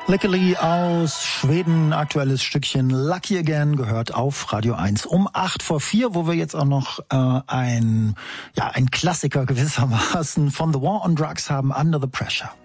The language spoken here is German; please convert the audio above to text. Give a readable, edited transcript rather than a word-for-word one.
Luckily aus Schweden, aktuelles Stückchen Lucky Again gehört auf Radio 1 um 3:08, wo wir jetzt auch noch ein Klassiker gewissermaßen von The War on Drugs haben, Under the Pressure.